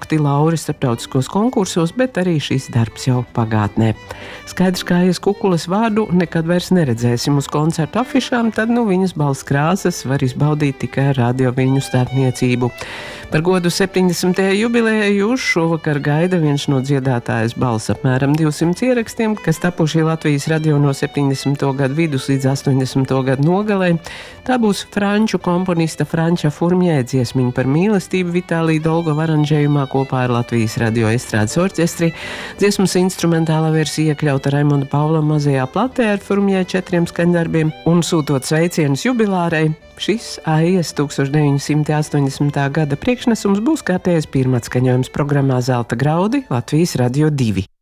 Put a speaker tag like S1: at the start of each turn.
S1: augti lauri starptautiskos konkursos, bet arī šis darbs jau pagātnē. Skaidrs, kā Aijas Kukules vārdu nekad vairs neredzēsim uz koncertu afišām, tad viņas balss krāsas var izbaudīt tikai ar radio viņu starpniecību. Par godu 70. jubilēju šovakar gaida viens no dziedātājas balss apmēram 200 ierakstiem, kas tapuši Latvijas radio no 70. gadu vidus līdz 80. gadu nogalē. Tā būs franču komponista Franča Furmjē dziesmiņa par mīlestību Vitālija Dolgova aranžējumā kopā ar Latvijas radio estrādes orķestri. Dziesmas instrumentālā versija iekļauta Raimonda Paula mazajā platē ar Furmjē 4 skaņdarbiem un sūtot sveicienus jubilārei. Šis Aijas 1980. gada priekšnesums būs kārtējais pirmatskaņojums programmā Zelta graudi Latvijas Radio 2.